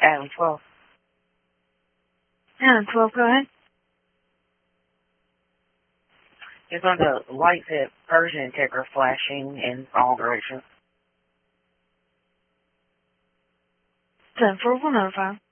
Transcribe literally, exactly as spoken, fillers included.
Adam twelve. Adam twelve, go ahead. It's on the lights at Persian Tech are flashing in all directions. ten four, we'll notify.